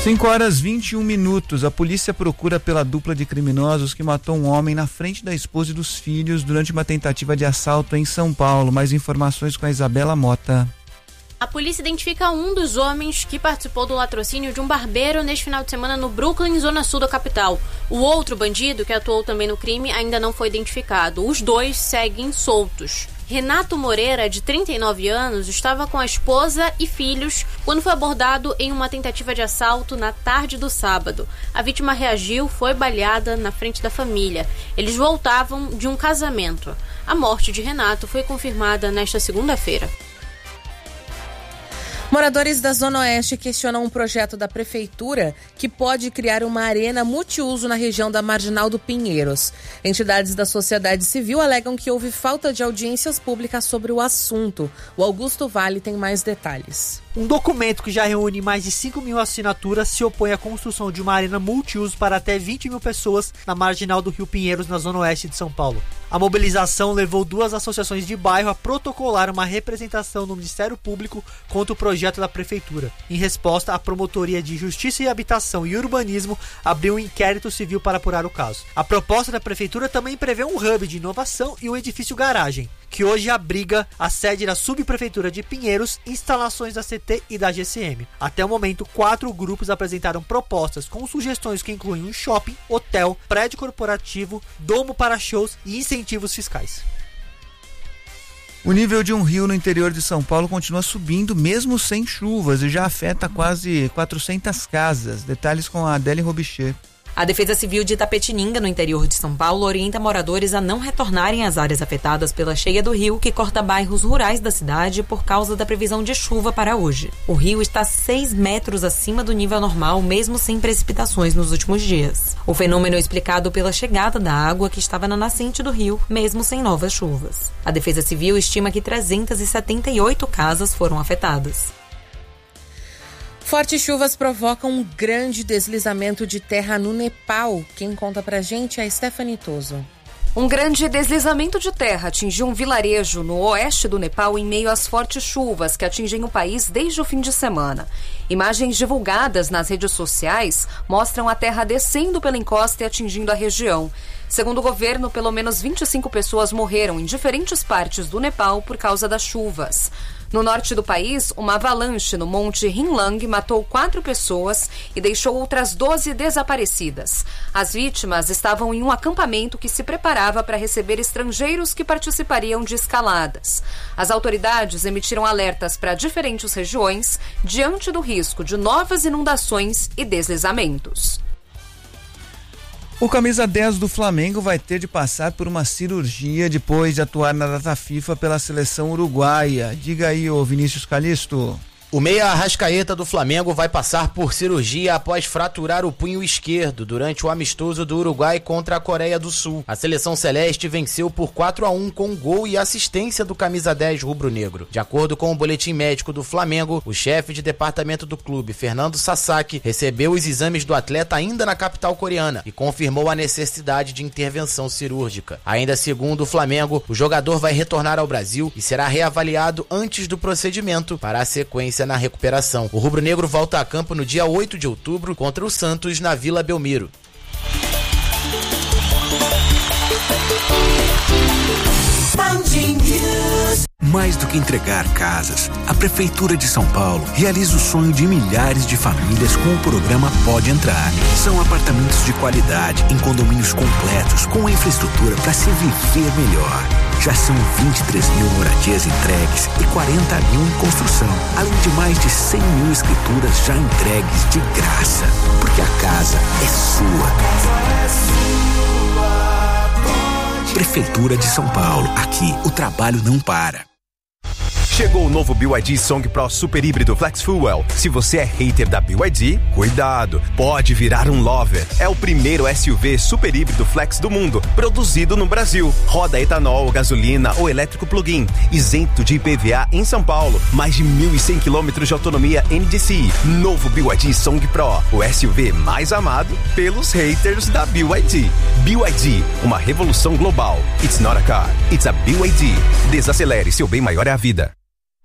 5h21. A polícia procura pela dupla de criminosos que matou um homem na frente da esposa e dos filhos durante uma tentativa de assalto em São Paulo. Mais informações com a Isabela Mota. A polícia identifica um dos homens que participou do latrocínio de um barbeiro neste final de semana no Brooklyn, zona sul da capital. O outro bandido, que atuou também no crime, ainda não foi identificado. Os dois seguem soltos. Renato Moreira, de 39 anos, estava com a esposa e filhos quando foi abordado em uma tentativa de assalto na tarde do sábado. A vítima reagiu, foi baleada na frente da família. Eles voltavam de um casamento. A morte de Renato foi confirmada nesta segunda-feira. Moradores da Zona Oeste questionam um projeto da Prefeitura que pode criar uma arena multiuso na região da Marginal do Pinheiros. Entidades da sociedade civil alegam que houve falta de audiências públicas sobre o assunto. O Augusto Vale tem mais detalhes. Um documento que já reúne mais de 5 mil assinaturas se opõe à construção de uma arena multiuso para até 20 mil pessoas na Marginal do Rio Pinheiros, na Zona Oeste de São Paulo. A mobilização levou 2 associações de bairro a protocolar uma representação no Ministério Público contra o projeto da Prefeitura. Em resposta, a Promotoria de Justiça e Habitação e Urbanismo abriu um inquérito civil para apurar o caso. A proposta da Prefeitura também prevê um hub de inovação e um edifício garagem, que hoje abriga a sede da Subprefeitura de Pinheiros, instalações da CT e da GCM. Até o momento, 4 grupos apresentaram propostas com sugestões que incluem um shopping, hotel, prédio corporativo, domo para shows e incentivos fiscais. O nível de um rio no interior de São Paulo continua subindo mesmo sem chuvas e já afeta quase 400 casas. Detalhes com a Adélia Robicher. A Defesa Civil de Itapetininga, no interior de São Paulo, orienta moradores a não retornarem às áreas afetadas pela cheia do rio, que corta bairros rurais da cidade por causa da previsão de chuva para hoje. O rio está 6 metros acima do nível normal, mesmo sem precipitações nos últimos dias. O fenômeno é explicado pela chegada da água que estava na nascente do rio, mesmo sem novas chuvas. A Defesa Civil estima que 378 casas foram afetadas. Fortes chuvas provocam um grande deslizamento de terra no Nepal. Quem conta pra gente é a Stephanie Toso. Um grande deslizamento de terra atingiu um vilarejo no oeste do Nepal em meio às fortes chuvas que atingem o país desde o fim de semana. Imagens divulgadas nas redes sociais mostram a terra descendo pela encosta e atingindo a região. Segundo o governo, pelo menos 25 pessoas morreram em diferentes partes do Nepal por causa das chuvas. No norte do país, uma avalanche no Monte Hinlang matou 4 pessoas e deixou outras 12 desaparecidas. As vítimas estavam em um acampamento que se preparava para receber estrangeiros que participariam de escaladas. As autoridades emitiram alertas para diferentes regiões diante do risco de novas inundações e deslizamentos. O camisa 10 do Flamengo vai ter de passar por uma cirurgia depois de atuar na data FIFA pela seleção uruguaia. Diga aí, ô Vinícius Calisto. O meia Arrascaeta do Flamengo vai passar por cirurgia após fraturar o punho esquerdo durante o amistoso do Uruguai contra a Coreia do Sul. A seleção celeste venceu por 4-1 com gol e assistência do camisa 10 rubro-negro. De acordo com o boletim médico do Flamengo, o chefe de departamento do clube, Fernando Sasaki, recebeu os exames do atleta ainda na capital coreana e confirmou a necessidade de intervenção cirúrgica. Ainda segundo o Flamengo, o jogador vai retornar ao Brasil e será reavaliado antes do procedimento para a sequência na recuperação. O rubro-negro volta a campo no dia 8 de outubro contra o Santos na Vila Belmiro. Mais do que entregar casas, a Prefeitura de São Paulo realiza o sonho de milhares de famílias com o programa Pode Entrar. São apartamentos de qualidade em condomínios completos com a infraestrutura para se viver melhor. Já são 23 mil moradias entregues e 40 mil em construção, além de mais de 100 mil escrituras já entregues de graça. Porque a casa é sua. Prefeitura de São Paulo. Aqui o trabalho não para. Chegou o novo BYD Song Pro Super Híbrido Flex Fuel. Se você é hater da BYD, cuidado, pode virar um lover. É o primeiro SUV super híbrido flex do mundo, produzido no Brasil. Roda etanol, gasolina ou elétrico plug-in, isento de IPVA em São Paulo. Mais de 1.100 km de autonomia NDCi. Novo BYD Song Pro, o SUV mais amado pelos haters da BYD. BYD, uma revolução global. It's not a car, it's a BYD. Desacelere, seu bem maior é a vida.